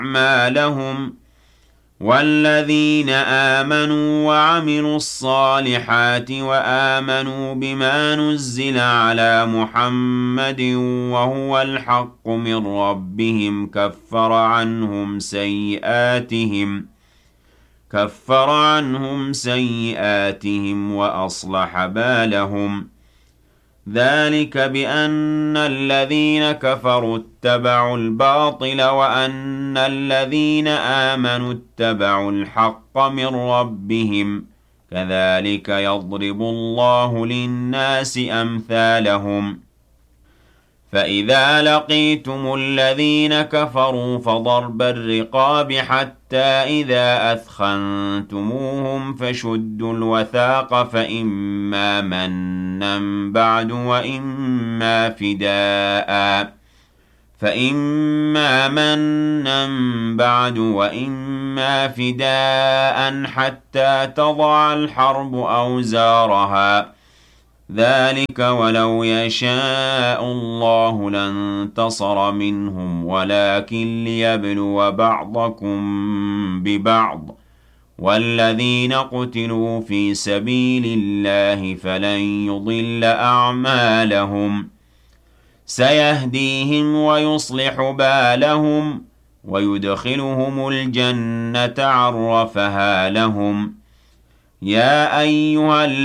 أعمالهم والذين آمنوا وعملوا الصالحات وآمنوا بما نزل على محمد وهو الحق من ربهم كفر عنهم سيئاتهم وأصلح بالهم ذلك بأن الذين كفروا اتبعوا الباطل وأن الذين آمنوا اتبعوا الحق من ربهم كذلك يضرب الله للناس أمثالهم فإذا لقيتم الذين كفروا فضرب الرقاب حتى إذا أثخنتموهم فشدوا الوثاق فإما منا بعد وإما فداء حتى تضع الحرب أوزارها ذلك ولو يشاء الله لانتصر منهم ولكن ليبلو بعضكم ببعض والذين قتلوا في سبيل الله فلن يضل أعمالهم سيهديهم ويصلح بالهم ويدخلهم الجنة عرفها لهم يا أيها